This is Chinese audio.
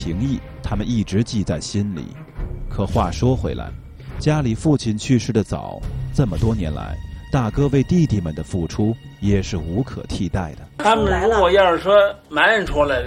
情谊，他们一直记在心里。可话说回来，家里父亲去世的早，这么多年来，大哥为弟弟们的付出也是无可替代的。 他们如果要是说埋怨出来，